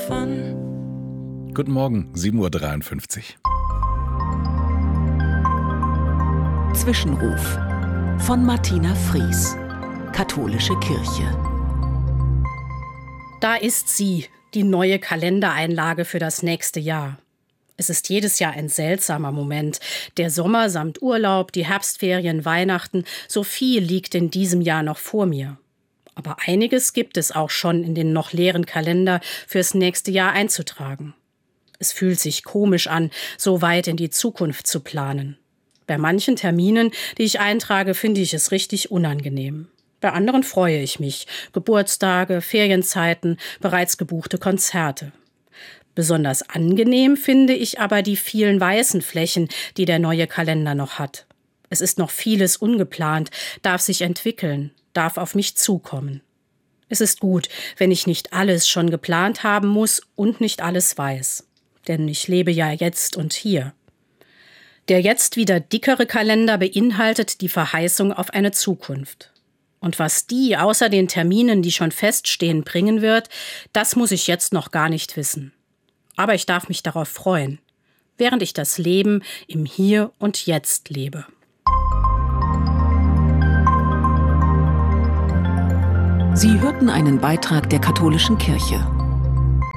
fun. Guten Morgen, 7:53 Uhr. Zwischenruf von Martina Fries, Katholische Kirche. Da ist sie, die neue Kalendereinlage für das nächste Jahr. Es ist jedes Jahr ein seltsamer Moment. Der Sommer samt Urlaub, die Herbstferien, Weihnachten, so viel liegt in diesem Jahr noch vor mir. Aber einiges gibt es auch schon in den noch leeren Kalender fürs nächste Jahr einzutragen. Es fühlt sich komisch an, so weit in die Zukunft zu planen. Bei manchen Terminen, die ich eintrage, finde ich es richtig unangenehm. Bei anderen freue ich mich. Geburtstage, Ferienzeiten, bereits gebuchte Konzerte. Besonders angenehm finde ich aber die vielen weißen Flächen, die der neue Kalender noch hat. Es ist noch vieles ungeplant, darf sich entwickeln, darf auf mich zukommen. Es ist gut, wenn ich nicht alles schon geplant haben muss und nicht alles weiß. Denn ich lebe ja jetzt und hier. Der jetzt wieder dickere Kalender beinhaltet die Verheißung auf eine Zukunft. Und was die außer den Terminen, die schon feststehen, bringen wird, das muss ich jetzt noch gar nicht wissen. Aber ich darf mich darauf freuen, während ich das Leben im Hier und Jetzt lebe. Sie hörten einen Beitrag der Katholischen Kirche.